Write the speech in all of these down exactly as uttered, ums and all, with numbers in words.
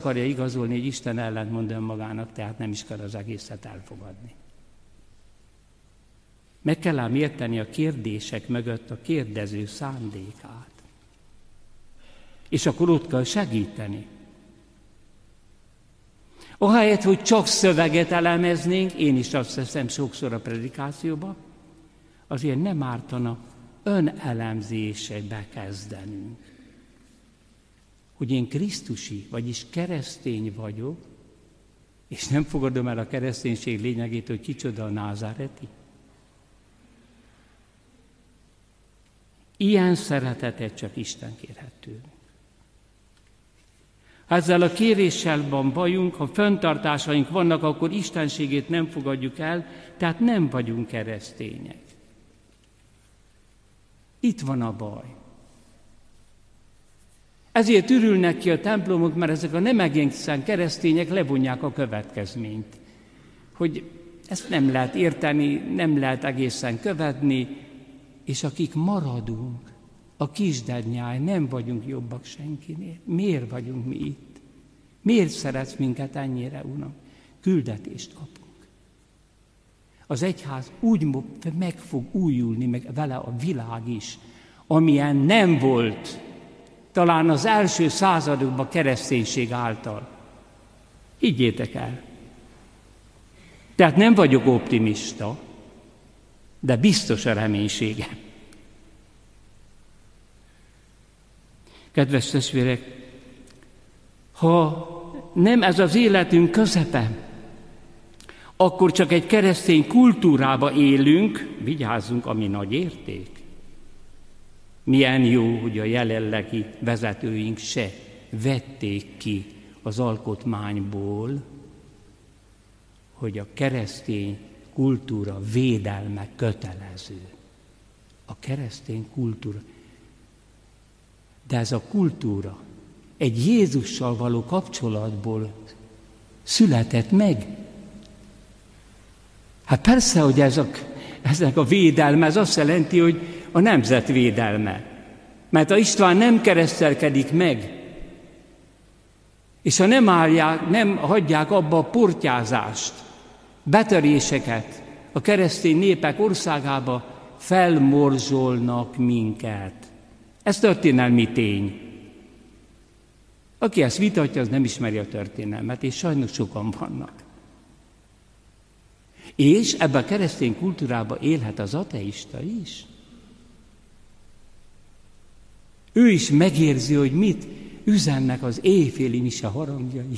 akarja igazolni, hogy Isten ellentmond önmagának, tehát nem is kell az egészet elfogadni. Meg kell ám érteni a kérdések mögött a kérdező szándékát. És akkor ott kell segíteni. Ahelyett, hogy csak szöveget elemeznénk, én is azt teszem sokszor a predikációba, azért nem ártana önelemzésbe kezdenünk. Hogy én krisztusi, vagyis keresztény vagyok, és nem fogadom el a kereszténység lényegét, hogy kicsoda a názáreti. Ilyen szeretetet csak Isten kérhet tőlünk. Ha ezzel a kéréssel van bajunk, ha fenntartásaink vannak, akkor istenségét nem fogadjuk el, tehát nem vagyunk keresztények. Itt van a baj. Ezért ürülnek ki a templomok, mert ezek a nem egészen keresztények levonják a következményt. Hogy ezt nem lehet érteni, nem lehet egészen követni, és akik maradunk, a kisdednyáj, nem vagyunk jobbak senkinél. Miért vagyunk mi itt? Miért szeretsz minket ennyire, Uram? Küldetést kapunk. Az egyház úgy meg fog újulni, meg vele a világ is, amilyen nem volt talán az első századokban kereszténység által. Higgyétek el. Tehát nem vagyok optimista, de biztos a reménységem. Kedves testvérek, ha nem ez az életünk közepe, akkor csak egy keresztény kultúrába élünk, vigyázzunk, ami nagy érték. Milyen jó, hogy a jelenlegi vezetőink se vették ki az alkotmányból, hogy a keresztény kultúra védelme kötelező. A keresztény kultúra. De ez a kultúra egy Jézussal való kapcsolatból született meg. Hát persze, hogy ez a, ezek a védelme, ez azt jelenti, hogy a nemzet védelme. Mert a István nem keresztelkedik meg, és ha nem állják, nem hagyják abba a portyázást, betöréseket a keresztény népek országába, felmorzsolnak minket. Ez történelmi tény. Aki ezt vitatja, az nem ismeri a történelmet, és sajnos sokan vannak. És ebben a keresztény kultúrában élhet az ateista is. Ő is megérzi, hogy mit üzennek az éjféli mise harangjai.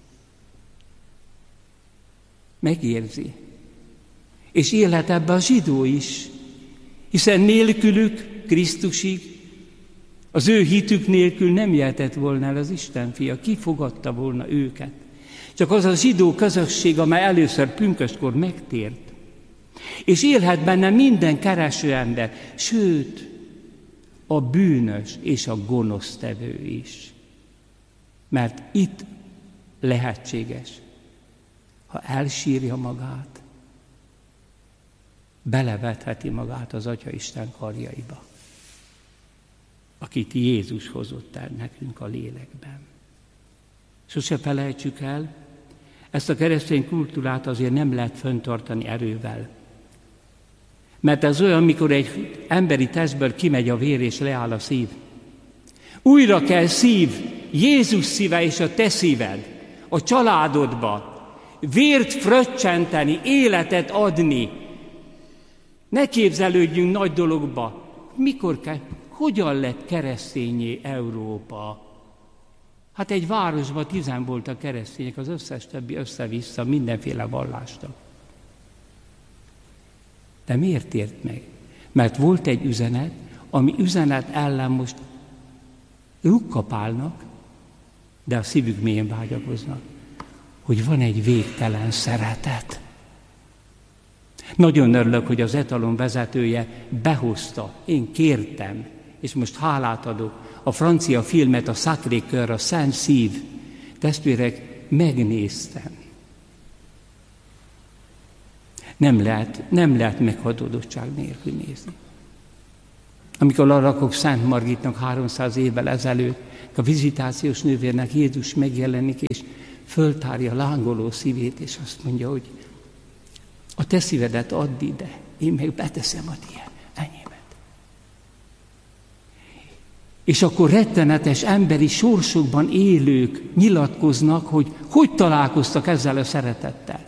Megérzi. És élhet ebben a zsidó is, hiszen nélkülük, Krisztusig, az ő hitük nélkül nem jöhetett volna el az Isten fia, ki fogadta volna őket. Csak az a zsidó közösség, amely először pünköstkor megtért. És élhet benne minden kereső ember, sőt, a bűnös és a gonosztevő is. Mert itt lehetséges, ha elsírja magát, belevetheti magát az Atyaisten karjaiba, akit Jézus hozott el nekünk a lélekben. Sose felejtsük el, ezt a keresztény kultúrát azért nem lehet fenntartani erővel. Mert ez olyan, mikor egy emberi testből kimegy a vér és leáll a szív. Újra kell szív, Jézus szíve és a te szíved, a családodba, vért fröccsenteni, életet adni. Ne képzelődjünk nagy dologba. Mikor kell, hogyan lett keresztényé Európa? Hát egy városban tizen voltak keresztények, az összes többi össze-vissza, mindenféle vallástak. De miért ért meg? Mert volt egy üzenet, ami üzenet ellen most rukkapálnak, de a szívük mélyen vágyakoznak, hogy van egy végtelen szeretet. Nagyon örülök, hogy az Etalon vezetője behozta, én kértem, és most hálát adok, a francia filmet, a Sacré-Cœur, a Szent Szív. Testvérek, megnéztem. Nem lehet, nem lehet meghatodottság nélkül nézni. Amikor arakok Szent Margitnak háromszáz évvel ezelőtt, a vizitációs nővérnek Jézus megjelenik, és föltárja lángoló szívét, és azt mondja, hogy a te szívedet add ide, én meg beteszem a tiéd, enyémet. És akkor rettenetes emberi sorsokban élők nyilatkoznak, hogy hogy találkoztak ezzel a szeretettel.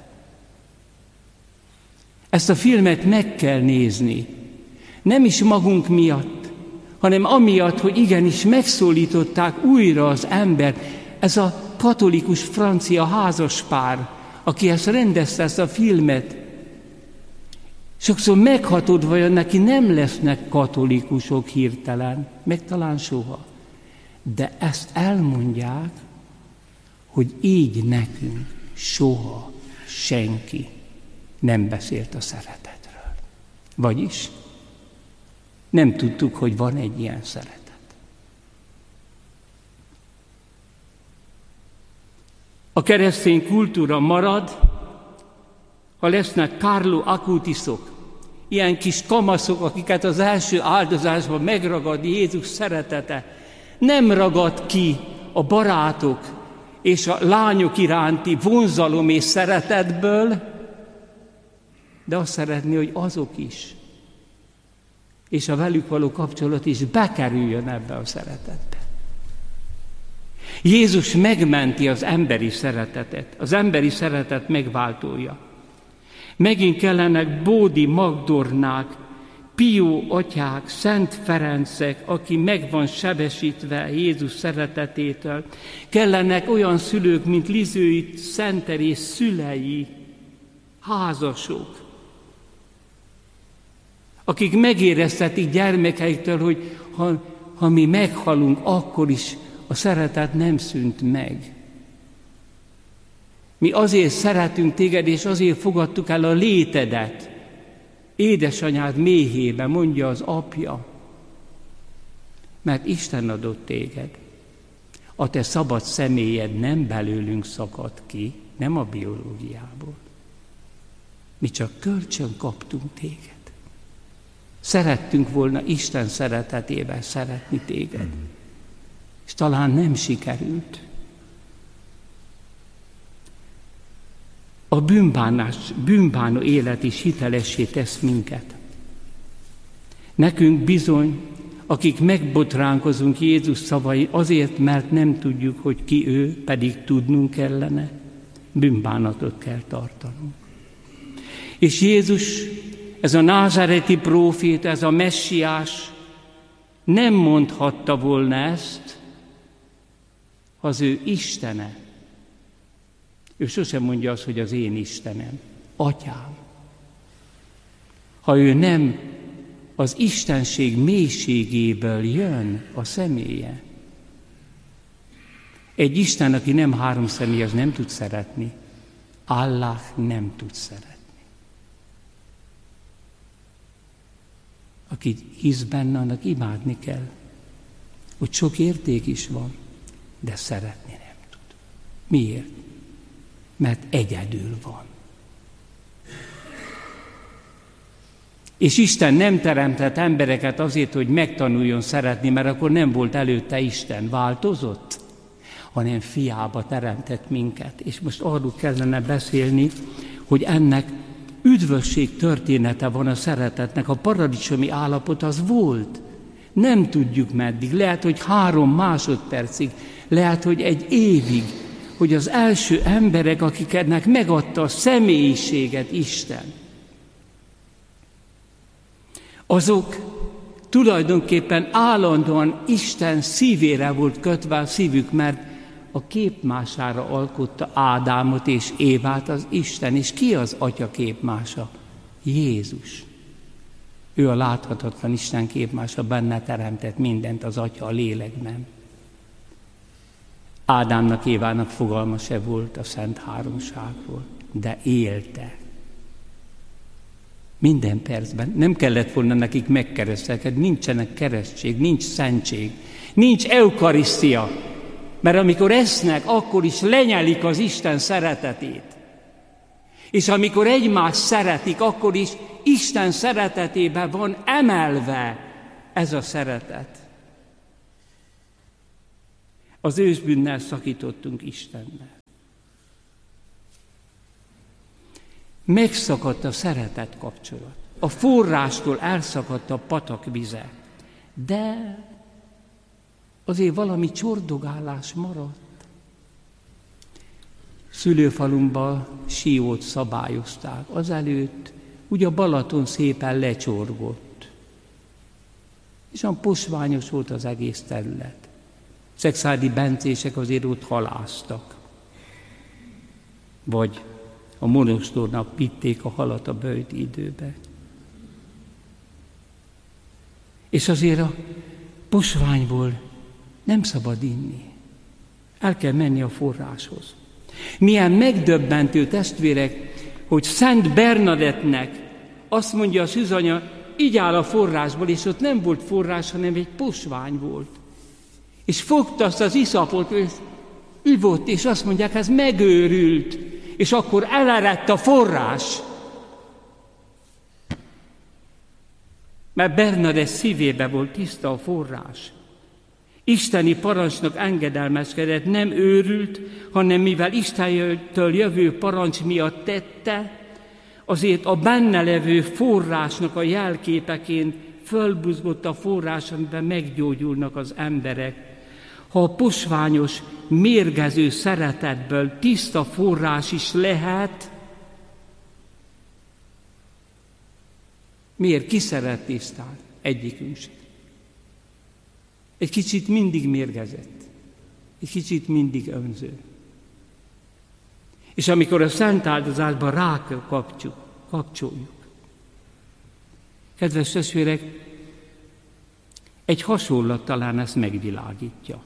Ezt a filmet meg kell nézni. Nem is magunk miatt, hanem amiatt, hogy igenis megszólították újra az embert. Ez a katolikus francia házaspár, aki ezt rendezte, ezt a filmet, sokszor meghatódva jön, neki nem lesznek katolikusok hirtelen, meg talán soha. De ezt elmondják, hogy így nekünk soha senki nem beszélt a szeretetről. Vagyis nem tudtuk, hogy van egy ilyen szeretet. A keresztény kultúra marad, ha lesznek Carlo Acutisok, ilyen kis kamaszok, akiket az első áldozásban megragad Jézus szeretete. Nem ragad ki a barátok és a lányok iránti vonzalom és szeretetből, de azt szeretné, hogy azok is, és a velük való kapcsolat is bekerüljön ebbe a szeretetbe. Jézus megmenti az emberi szeretetet, az emberi szeretet megváltója. Megint kellenek Bódi Magdornák, Pió atyák, Szent Ferencek, aki meg van sebesítve Jézus szeretetétől. Kellenek olyan szülők, mint Lizői Szent Teréz szülei, házasok, akik megéreztetik gyermekeiktől, hogy ha, ha mi meghalunk, akkor is a szeretet nem szűnt meg. Mi azért szeretünk téged, és azért fogadtuk el a létedet. Édesanyád méhébe, mondja az apja. Mert Isten adott téged. A te szabad személyed nem belőlünk szakadt ki, nem a biológiából. Mi csak kölcsön kaptunk téged. Szerettünk volna Isten szeretetében szeretni téged. És talán nem sikerült. A bűnbánás, bűnbánó élet is hitelessé tesz minket. Nekünk bizony, akik megbotránkozunk Jézus szavai azért, mert nem tudjuk, hogy ki ő, pedig tudnunk kellene, bűnbánatot kell tartanunk. És Jézus, ez a názáreti próféta, ez a messiás nem mondhatta volna ezt, ha az ő Istene. Ő sosem mondja azt, hogy az én Istenem, Atyám. Ha ő nem az istenség mélységéből jön a személye. Egy Isten, aki nem három személy, az nem tud szeretni. Allah nem tud szeretni. Aki hisz benne, annak imádni kell. Hogy sok érték is van, de szeretni nem tud. Miért? Mert egyedül van. És Isten nem teremtett embereket azért, hogy megtanuljon szeretni, mert akkor nem volt előtte Isten. Változott? Hanem fiába teremtett minket. És most arról kellene beszélni, hogy ennek üdvösség története van a szeretetnek. A paradicsomi állapot az volt. Nem tudjuk meddig. Lehet, hogy három másodpercig. Lehet, hogy egy évig. Hogy az első emberek, akiknek megadta a személyiséget Isten, azok tulajdonképpen állandóan Isten szívére volt kötve a szívük, mert a képmására alkotta Ádámot és Évát az Isten. És ki az atya képmása? Jézus. Ő a láthatatlan Isten képmása, benne teremtett mindent az atya a lélekben. Ádámnak, Évának fogalma se volt a Szent Háromságról, de élte. Minden percben. Nem kellett volna nekik megkeresztelkedni, nincsenek keresztség, nincs szentség, nincs eukarisztia. Mert amikor esznek, akkor is lenyelik az Isten szeretetét. És amikor egymást szeretik, akkor is Isten szeretetében van emelve ez a szeretet. Az ősbűnnel szakítottunk Istennel. Megszakadt a szeretet kapcsolat. A forrástól elszakadt a patak vize. De azért valami csordogálás maradt. Szülőfalumban Siót szabályozták. Azelőtt ugye a Balaton szépen lecsorgott. És olyan posványos volt az egész terület. Szexádi bencések azért ott haláztak. Vagy a monostornak vitték a halat a böjti időbe. És azért a posványból nem szabad inni. El kell menni a forráshoz. Milyen megdöbbentő, testvérek, hogy Szent Bernadettnek azt mondja a szűzanya, így áll a forrásból, és ott nem volt forrás, hanem egy posvány volt. És fogta azt az iszapot, és ivott, és azt mondják, ez megőrült, és akkor elerett a forrás. Mert Bernadett szívébe volt tiszta a forrás. Isteni parancsnak engedelmeskedett, nem őrült, hanem mivel Istentől jövő parancs miatt tette, azért a benne levő forrásnak a jelképeként fölbuzgott a forrás, amiben meggyógyulnak az emberek. Ha a posványos, mérgező szeretetből tiszta forrás is lehet, miért? Ki szeret tisztán? Egyikünk sem. Egy kicsit mindig mérgezett, egy kicsit mindig önző. És amikor a szent áldozásban rákapcsoljuk, kapcsoljuk. Kedves testvérek, egy hasonlat talán ezt megvilágítja.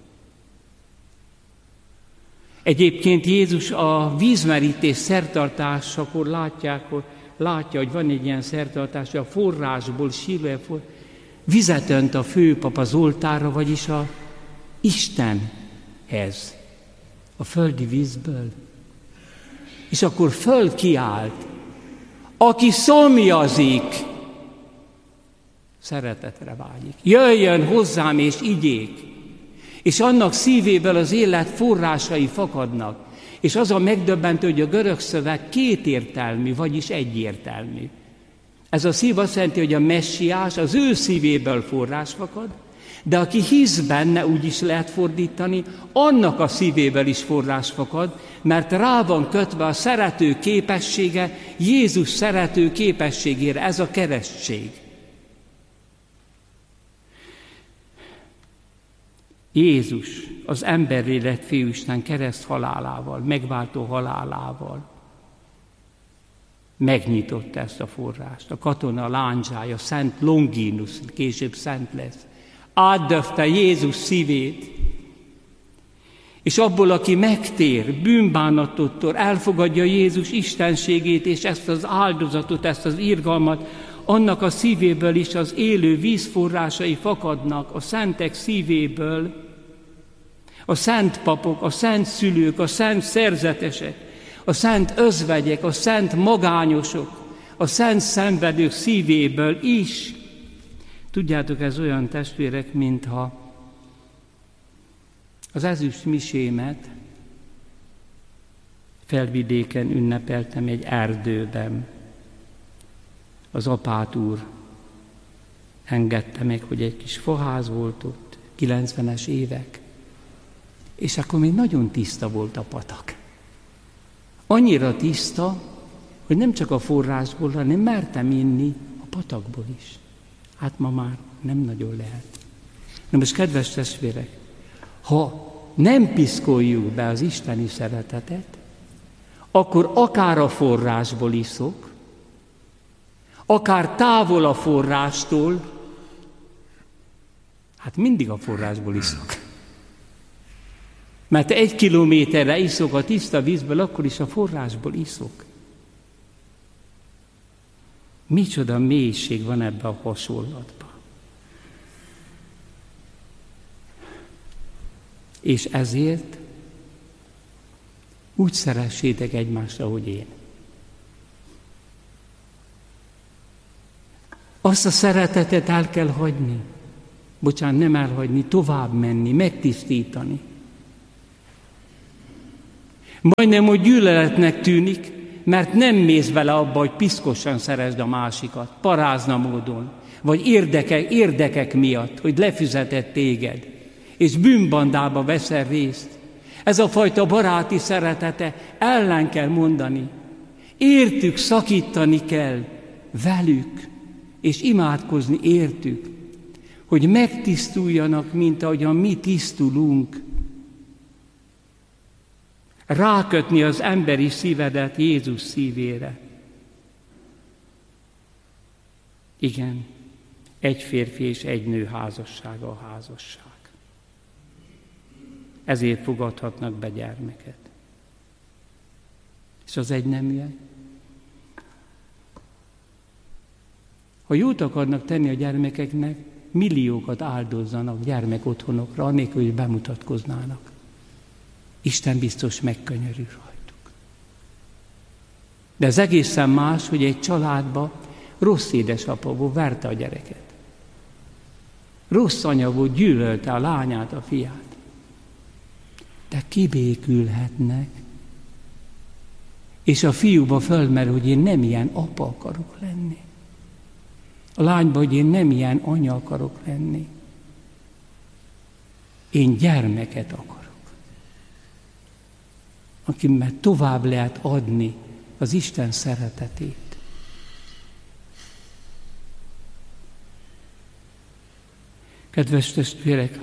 Egyébként Jézus a vízmerítés szertartásakor látják, hogy látja, hogy van egy ilyen szertartás, hogy a forrásból sírva vizet önt a főpap az oltárra, vagyis a Istenhez, a földi vízből. És akkor fölkiált, aki szomjazik, szeretetre vágyik. Jöjjön hozzám és igyék, és annak szívéből az élet forrásai fakadnak. És az a megdöbbentő, hogy a görög szöveg kétértelmű, vagyis egyértelmű. Ez a szív azt jelenti, hogy a messiás az ő szívéből forrás fakad, de aki hisz benne, úgy is lehet fordítani, annak a szívéből is forrás fakad, mert rá van kötve a szerető képessége Jézus szerető képességére, ez a keresztség. Jézus az emberré lett Fiúisten kereszt halálával, megváltó halálával megnyitotta ezt a forrást. A katona lándzsája, Szent Longinus, később szent lesz, átdöfte Jézus szívét, és abból, aki megtér, bűnbánattól elfogadja Jézus istenségét, és ezt az áldozatot, ezt az irgalmat, annak a szívéből is az élő vízforrásai fakadnak, a szentek szívéből, a szent papok, a szent szülők, a szent szerzetesek, a szent özvegyek, a szent magányosok, a szent szenvedők szívéből is. Tudjátok, ez olyan, testvérek, mintha az ezüst misémet Felvidéken ünnepeltem egy erdőben. Az apát úr engedte meg, hogy egy kis faház volt ott, kilencvenes évek, és akkor még nagyon tiszta volt a patak. Annyira tiszta, hogy nem csak a forrásból, hanem mertem inni a patakból is. Hát ma már nem nagyon lehet. Na most, kedves testvérek, ha nem piszkoljuk be az isteni szeretetet, akkor akár a forrásból iszok, akár távol a forrástól, hát mindig a forrásból iszok. Mert egy kilométerre iszok a tiszta vízből, akkor is a forrásból iszok. Micsoda mélység van ebben a hasonlatban. És ezért úgy szeressétek egymást, ahogy én. Azt a szeretetet el kell hagyni, bocsánat, nem elhagyni, tovább menni, megtisztítani. Majdnem, hogy gyűlöletnek tűnik, mert nem mész vele abba, hogy piszkosan szeresd a másikat, parázna módon, vagy érdekek, érdekek miatt, hogy lefizetett téged, és bűnbandába veszel részt. Ez a fajta baráti szeretete ellen kell mondani. Értük szakítani kell velük, és imádkozni értük, hogy megtisztuljanak, mint ahogyan mi tisztulunk. Rákötni az emberi szívedet Jézus szívére. Igen, egy férfi és egy nő házassága a házasság. Ezért fogadhatnak be gyermeket. És az egyneműek? Ha jót akarnak tenni a gyermekeknek, milliókat áldozzanak gyermekotthonokra, anélkül, hogy bemutatkoznának. Isten biztos megkönyörül rajtuk. De ez egészen más, hogy egy családba rossz édesapa volt, verte a gyereket. Rossz anya volt, gyűlölte a lányát, a fiát. De kibékülhetnek. És a fiúba fölmerül, hogy én nem ilyen apa akarok lenni. A lányba, hogy én nem ilyen anya akarok lenni. Én gyermeket akarok. Akimmel tovább lehet adni az Isten szeretetét. Kedves testvérek,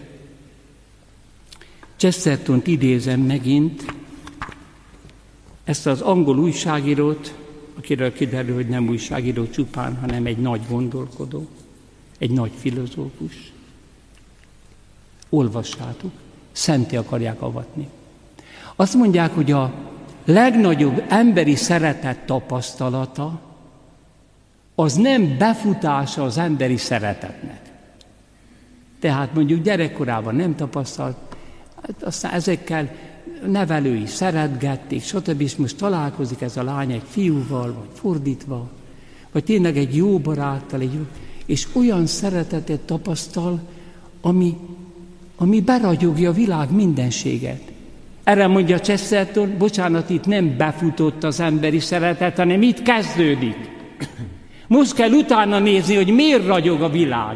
Chestertont idézem megint, ezt az angol újságírót, akiről kiderül, hogy nem újságíró csupán, hanem egy nagy gondolkodó, egy nagy filozófus. Olvassátok, szenté akarják avatni. Azt mondják, hogy a legnagyobb emberi szeretet tapasztalata az nem befutása az emberi szeretetnek. Tehát mondjuk gyerekkorában nem tapasztalt, hát aztán ezekkel nevelői szeretgették, stb. És most találkozik ez a lány egy fiúval, vagy fordítva, vagy tényleg egy jó baráttal, egy jó, és olyan szeretetet tapasztal, ami, ami beragyogja a világ mindenséget. Erre mondja Chesterton, bocsánat, itt nem befutott az emberi szeretet, hanem itt kezdődik. Most kell utána nézni, hogy miért ragyog a világ.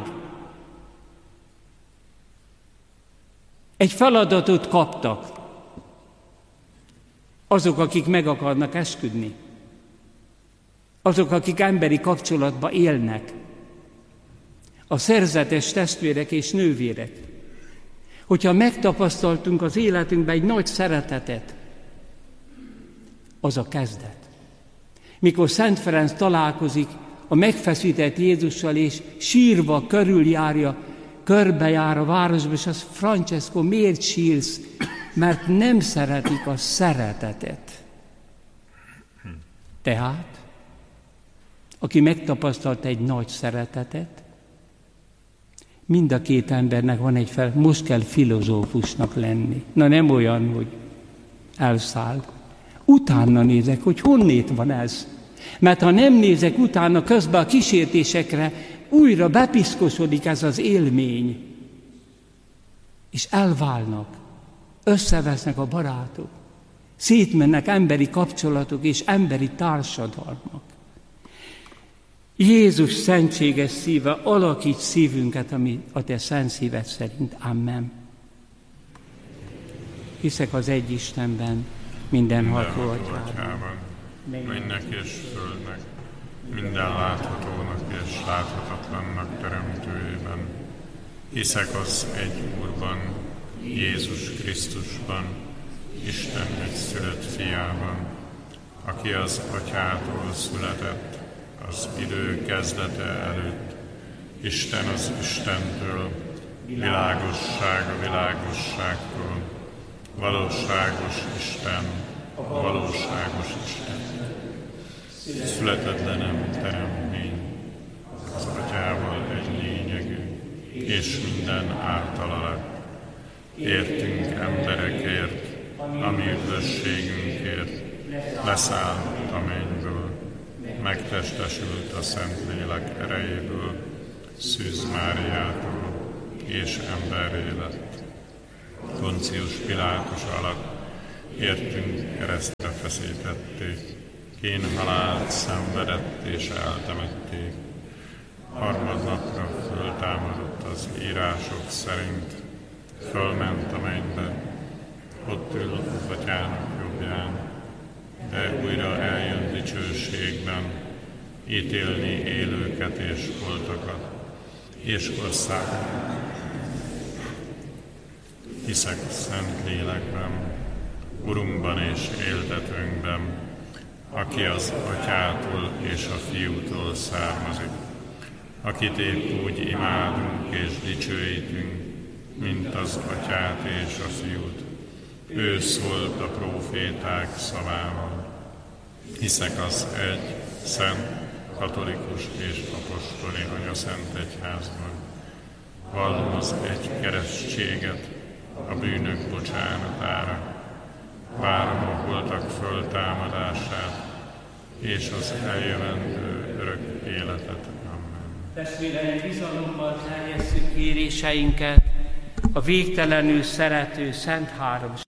Egy feladatot kaptak azok, akik meg akarnak esküdni. Azok, akik emberi kapcsolatban élnek. A szerzetes testvérek és nővérek. Hogyha megtapasztaltunk az életünkben egy nagy szeretetet, az a kezdet. Mikor Szent Ferenc találkozik a megfeszített Jézussal, és sírva körüljárja, körbejár a városba, és az Francesco, miért sírsz? Mert nem szeretik a szeretetet. Tehát, aki megtapasztalta egy nagy szeretetet, mind a két embernek van egy fel, most kell filozófusnak lenni. Na nem olyan, hogy elszáll. Utána nézek, hogy honnét van ez. Mert ha nem nézek utána, közben a kísértésekre újra bepiszkosodik ez az élmény. És elválnak, összevesznek a barátok, szétmennek emberi kapcsolatok és emberi társadalmak. Jézus szentséges szíve, alakíts szívünket, ami a te szent szíved szerint. Amen. Hiszek az egy Istenben, mindenható Atyában, mennek és földnek, minden láthatónak és láthatatlannak teremtőjében. Hiszek az egy Úrban, Jézus Krisztusban, Isten egyszülött fiában, aki az Atyától született, az idő kezdete előtt, Isten az Istentől, világosság a világosságtól, valóságos Isten, a valóságos Isten. Születetlenem teremtmény, az Atyával egy lényegű, és minden általa lett. Értünk emberekért, ami üdvösségünkért, leszállt a mennyből, megtestesült a Szentlélek erejéből, Szűz Máriától, és emberré lett. Poncius Pilátus alatt értünk keresztre feszítették, kínhalált szenvedett és eltemették. Harmadnapra föltámadott az írások szerint, fölment a mennybe, ott ül az Atyának jobbján, de újra eljön dicsőségben, ítélni élőket és holtakat, és országokat. Hiszek a Szent Lélekben, Urunkban és éltetőnkben, aki az Atyától és a Fiútól származik, akit épp úgy imádunk és dicsőítünk, mint az Atyát és a Fiút. Ő szólt a próféták szavával. Hiszek az egy, szent, katolikus és apostoli anyaszent egyházban. Vallom az egy keresztséget a bűnök bocsánatára. Várom a holtak föltámadását és az eljövendő örök életet. Amen. Testvéreim, bizalommal terjesszük kéréseinket a végtelenül szerető Szent Háromság